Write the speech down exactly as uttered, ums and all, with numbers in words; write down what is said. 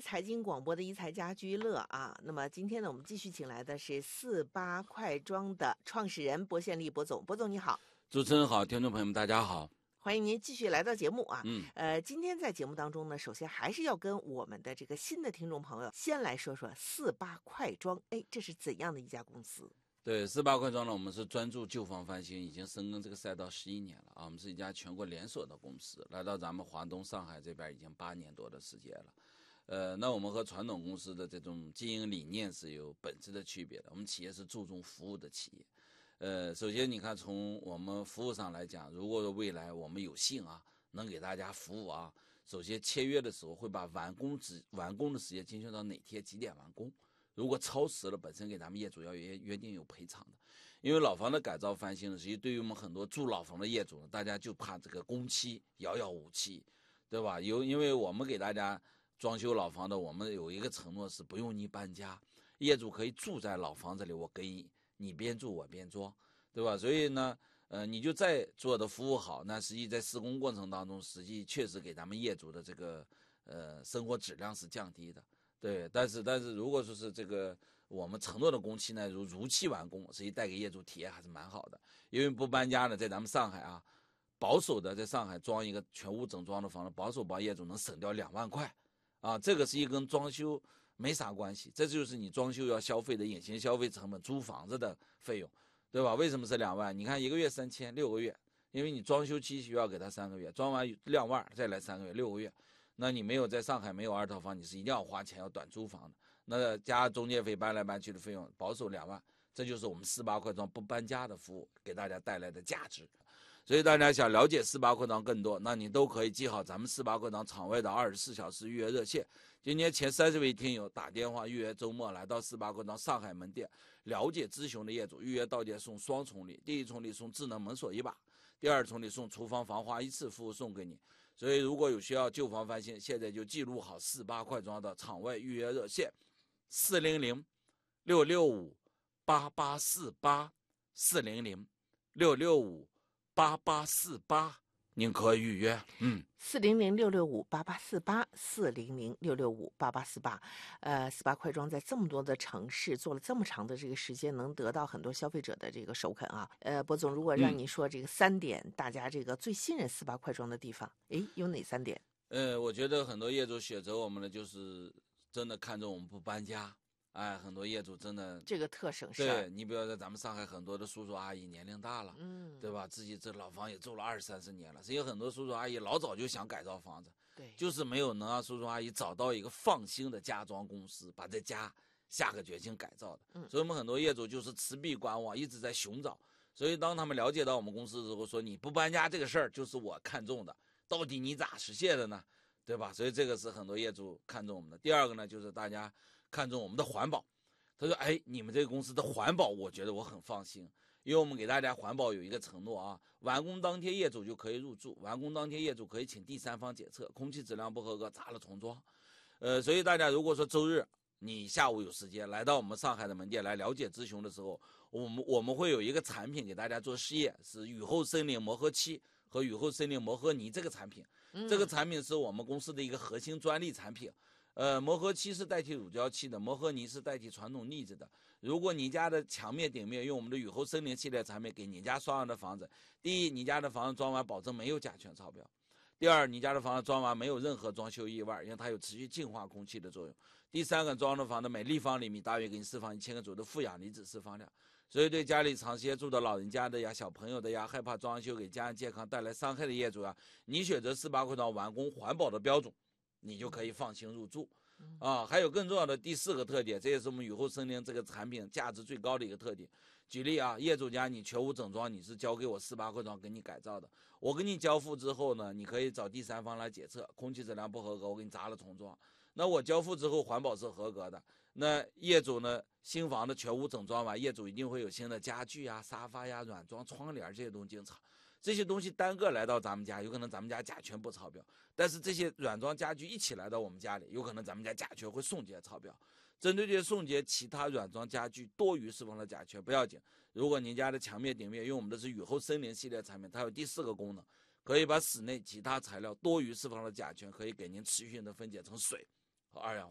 财经广播的一财家居乐啊，那么今天呢，我们继续请来的是四八快装的创始人薄宪利薄总，薄总你好。 主持人好，听众朋友们大家好。 欢迎您继续来到节目啊。 嗯， 呃，今天在节目当中呢，首先还是要跟我们的这个新的听众朋友先来说说四八快装，哎，这是怎样的一家公司？ 对，四八快装呢，我们是专注旧房翻新，已经深耕这个赛道十一年了啊。我们是一家全国连锁的公司，来到咱们华东、上海这边已经八年多的时间了。呃，那我们和传统公司的这种经营理念是有本质的区别的。我们企业是注重服务的企业。呃，首先你看，从我们服务上来讲，如果未来我们有幸啊，能给大家服务啊，首先签约的时候会把完工时完工的时间精确到哪天几点完工。如果超时了，本身给咱们业主要约约定有赔偿的。因为老房的改造翻新呢，实际对于我们很多住老房的业主呢，大家就怕这个工期遥遥无期，对吧？有因为我们给大家装修老房的，我们有一个承诺是不用你搬家，业主可以住在老房子里，我给你你边住我边装，对吧？所以呢，呃，你就再做的服务好，那实际在施工过程当中，实际确实给咱们业主的这个呃生活质量是降低的。对，但是但是如果说是这个我们承诺的工期呢，如如期完工，实际带给业主体验还是蛮好的。因为不搬家呢，在咱们上海啊，保守的在上海装一个全屋整装的房子，保守帮业主能省掉两万块，啊，这个是一跟装修没啥关系，这就是你装修要消费的隐形消费成本，租房子的费用，对吧？为什么是两万？你看一个月三千，六个月，因为你装修期需要给他三个月，装完两万再来三个月，六个月。那你没有在上海没有二套房，你是一定要花钱要短租房的，那加中介费搬来搬去的费用，保守两万，这就是我们四八快装不搬家的服务给大家带来的价值。所以大家想了解四八快装更多，那你都可以记好咱们四八快装场外的二十四小时预约热线。今天前三十位听友打电话预约周末来到四八快装上海门店，了解咨询的业主预约到店送双重礼，第一重礼送智能门锁一把，第二重礼送厨房防滑一次服务送给你。所以如果有需要旧房翻新，现在就记录好四八快装的场外预约热线：四零零六六五八八四八，四零零六六五八八四八，您可以预约。嗯， 四零零六六五八八四八，四零零六六五八八四八。呃，四八快装在这么多的城市做了这么长的这个时间，能得到很多消费者的这个首肯啊。呃，薄总，如果让你说这个三点，嗯、大家这个最信任四八快装的地方，诶，有哪三点？ 呃，我觉得很多业主选择我们的就是真的看中我们不搬家。哎，很多业主真的这个特省事儿。 对，你比如说咱们上海很多的叔叔阿姨年龄大了，嗯，对吧？自己这老房也住了二三十年了，所以很多叔叔阿姨老早就想改造房子， 对， 就是没有能让叔叔阿姨找到一个放心的家装公司，把这家下个决心改造的。嗯，所以我们很多业主就是持币观望，一直在寻找。所以当他们了解到我们公司之后，说你不搬家这个事儿就是我看中的，到底你咋实现的呢？对吧？所以这个是很多业主看中我们的。第二个呢，就是大家看中我们的环保。他说：“哎，你们这个公司的环保，我觉得我很放心，因为我们给大家环保有一个承诺啊，完工当天业主就可以入住，完工当天业主可以请第三方检测，空气质量不合格砸了重装。呃，所以大家如果说周日你下午有时间来到我们上海的门店来了解咨询的时候，我们我们会有一个产品给大家做试验，是雨后森林磨合漆和雨后森林磨合泥这个产品，嗯、这个产品是我们公司的一个核心专利产品。”呃，磨合漆是代替乳胶漆的，磨合泥是代替传统腻子的。如果你家的墙面、顶面用我们的雨后森林系列产品给你家刷完的房子，第一，你家的房子装完保证没有甲醛超标；第二，你家的房子装完没有任何装修意外，因为它有持续净化空气的作用；第三个，装的房子每立方厘米大约给你释放一千个左右的负氧离子释放量。所以对家里长时间住的老人家的呀、小朋友的呀、害怕装修给家人健康带来伤害的业主啊，你选择四八快装完工环保的标准，你就可以放心入住，啊，还有更重要的第四个特点，这也是我们雨后森林这个产品价值最高的一个特点。举例啊，业主家你全屋整装，你是交给我四八快装给你改造的，我给你交付之后呢，你可以找第三方来检测，空气质量不合格，我给你砸了重装。那我交付之后环保是合格的，那业主呢，新房的全屋整装完，业主一定会有新的家具呀、沙发呀、软装、窗帘这些东西进场。这些东西单个来到咱们家，有可能咱们家甲醛不超标，但是这些软装家具一起来到我们家里，有可能咱们家甲醛会送检超标。针对这些送检其他软装家具多余释放的甲醛不要紧，如果您家的墙面顶面用我们的是雨后森林系列产品，它有第四个功能，可以把室内其他材料多余释放的甲醛可以给您持续的分解成水和二氧